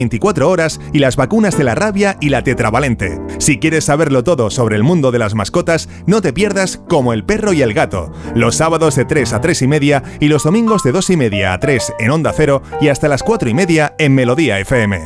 24 horas y las vacunas de la rabia y la tetravalente. Si quieres saberlo todo sobre el mundo de las mascotas, no te pierdas Como el perro y el gato, los sábados de 3 a 3 y media y los domingos de 2 y media a 3 en Onda Cero y hasta las 4 y media en Melodía FM.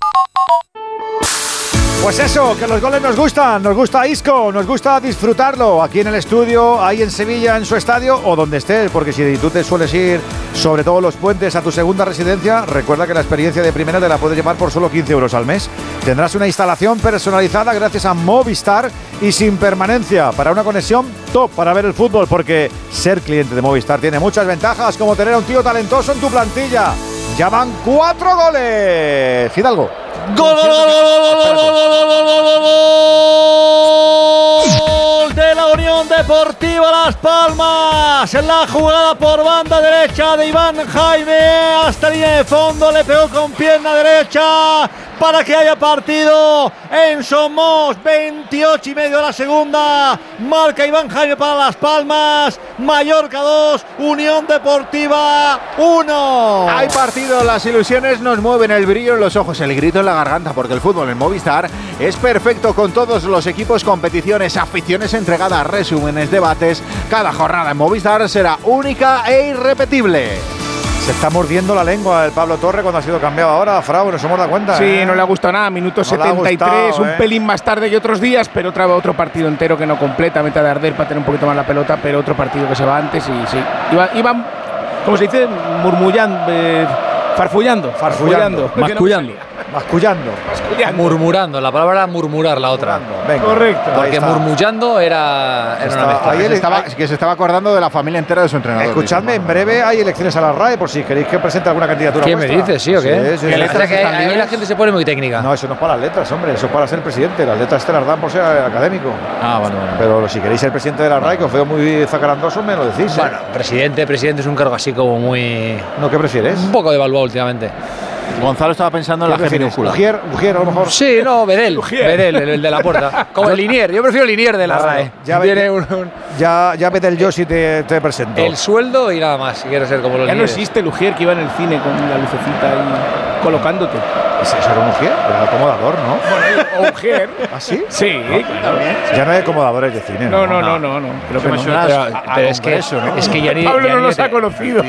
Pues eso, que los goles nos gusta Isco, nos gusta disfrutarlo aquí en el estudio, ahí en Sevilla, en su estadio o donde estés, porque si tú te sueles ir sobre todo los puentes a tu segunda residencia, recuerda que la experiencia de primera te la puedes llevar por solo 15 euros al mes. Tendrás una instalación personalizada gracias a Movistar y sin permanencia para una conexión top para ver el fútbol, porque ser cliente de Movistar tiene muchas ventajas, como tener a un tío talentoso en tu plantilla. Ya van 4 goles. Fidalgo. ¡Gol de la Unión Deportiva Las Palmas! En la jugada por banda derecha de Iván Jaime, hasta línea de fondo, le pegó con pierna derecha para que haya partido en Somos. 28 y medio de la segunda, marca Iván Jaime para Las Palmas. Mallorca 2, Unión Deportiva 1. Hay partido, las ilusiones nos mueven, el brillo en los ojos, el grito en la garganta, porque el fútbol en Movistar es perfecto, con todos los equipos, competiciones, aficiones entregadas, resúmenes, debates. Cada jornada en Movistar será única e irrepetible. Se está mordiendo la lengua el Pablo Torre cuando ha sido cambiado ahora, Frau, nos hemos dado cuenta. Sí, no le ha gustado nada, minuto 73, un pelín más tarde que otros días, pero otro partido entero que no completa, meta de arder para tener un poquito más la pelota, pero otro partido que se va antes y sí. Iban, ¿cómo se dice? Murmullando, farfullando. Mascullando. Murmurando, la palabra era murmurar, la otra. Venga, correcto. Porque murmullando era una mezcla. Que se estaba acordando de la familia entera de su entrenador. Escuchadme, en breve hay elecciones a la RAE, por si queréis que presente alguna candidatura. ¿Qué me dices, sí o qué? Sí. Ahí la gente se pone muy técnica. No, eso no es para las letras, hombre, eso es para ser presidente. Las letras te las dan por ser académico. Ah, bueno. Pero si queréis ser presidente de la RAE, que os veo muy zacarandoso, me lo decís. Bueno, presidente es un cargo así como muy... ¿No, qué prefieres? Un poco devaluado últimamente. Gonzalo estaba pensando en la G minúscula. Ujier, a lo mejor. Sí, no, Bedel, el de la puerta. Como el Linier, yo prefiero Linier de la RAE. Ya Bedel yo si te presento. El sueldo y nada más, si quiero ser como los Ya no Linieres. existe el Ujier que iba en el cine con la lucecita ahí colocándote. ¿Eso era un Ujier? Era el acomodador, ¿no? Bueno, Ujier. ¿Ah, sí? Sí, claro. Ya no hay acomodadores de cine, No. Creo que no. Pero es que ya ni... Pablo no los ha conocido.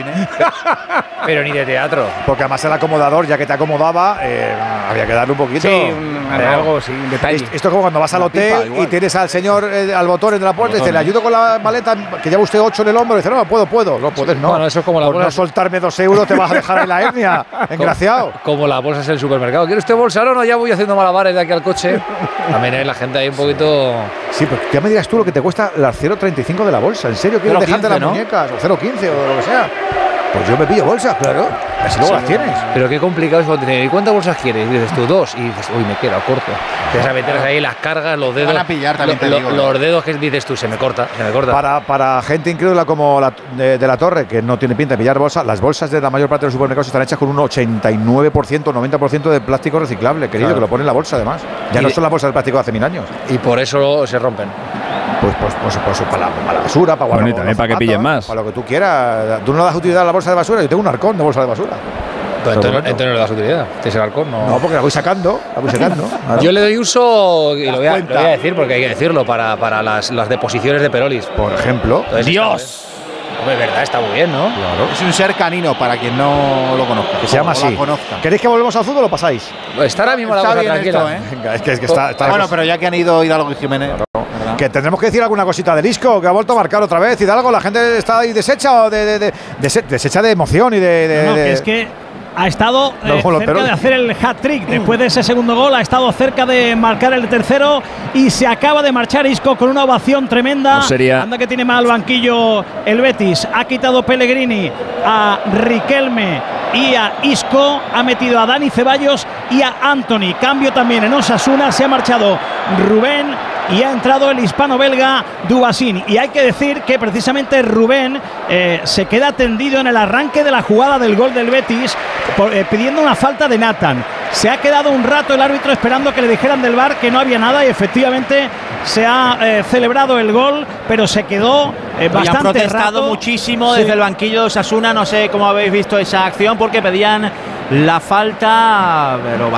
Pero ni de teatro. Porque además el acomodador, ya que te acomodaba, había que darle un poquito. Sí, algo, sí, un detalle. Esto es como cuando vas al hotel y tienes al señor, al botón de la puerta, y dice, le ayudo con la maleta, que lleva usted 8 en el hombro, y dice, no, puedo. No puedes, no. Bueno, eso es como la por bolsa. no soltarme 2 euros te vas a dejar en la hernia, engraciado. Como las bolsas en el supermercado. ¿Quiere usted bolsa? No, ya voy haciendo malabares de aquí al coche. También hay la gente ahí un poquito... Sí, pero ya me dirás tú lo que te cuesta las 0,35 de la bolsa. ¿En serio quieres dejarte las muñecas? O 0,15 o lo que sea. Pues yo me pillo bolsas, claro. Así luego las tienes. Pero qué complicado es cuando tener. ¿Y cuántas bolsas quieres? Y dices tú 2. Y dices, uy, me queda corto. Te vas a meter ahí las cargas, los dedos. Van a pillar también, te digo. Los dedos que dices tú, se me corta. Para gente incrédula como de la Torre, que no tiene pinta de pillar bolsas, las bolsas de la mayor parte de los supermercados están hechas con un 89%, 90% de plástico reciclable, querido, que lo pone en la bolsa además. Ya no son las bolsas de plástico de hace 1000 años. Y por eso se rompen. Pues para la basura, para guardar. Bueno, y también para que pillen más. Para lo que tú quieras. Tú no das utilidad a la bolsa de basura, yo tengo un arcón de bolsa de basura. Pero entonces no le das utilidad. ¿Tienes el halcón? No, porque la voy sacando. Claro. Yo le doy uso, y lo voy a decir porque hay que decirlo, para las deposiciones de Perolis. Por ejemplo. Entonces, ¡Dios! Hombre, verdad, está muy bien, ¿no? Claro. Es un ser canino, para quien no lo conozca. Que se llama así. ¿Queréis que volvemos al fútbol o pasáis? Está ahora mismo la cosa tranquila. Venga, es que está bueno, pero ya que han ido Hidalgo y Jiménez. Claro. Que tendremos que decir alguna cosita del Isco, que ha vuelto a marcar otra vez. Hidalgo, la gente está ahí deshecha de emoción y que es que ha estado cerca de hacer el hat-trick. Después de ese segundo gol ha estado cerca de marcar el tercero y se acaba de marchar Isco con una ovación tremenda. Anda que tiene mal banquillo el Betis. Ha quitado Pellegrini a Riquelme y a Isco. Ha metido a Dani Ceballos y a Antony. Cambio también en Osasuna. Se ha marchado Rubén y ha entrado el hispano-belga Dubasín. Y hay que decir que precisamente Rubén se queda tendido en el arranque de la jugada del gol del Betis pidiendo una falta de Nathan. Se ha quedado un rato el árbitro esperando que le dijeran del VAR que no había nada y efectivamente se ha celebrado el gol, pero se quedó bastante han protestado rato. Muchísimo desde el banquillo de Osasuna. No sé cómo habéis visto esa acción porque pedían la falta, pero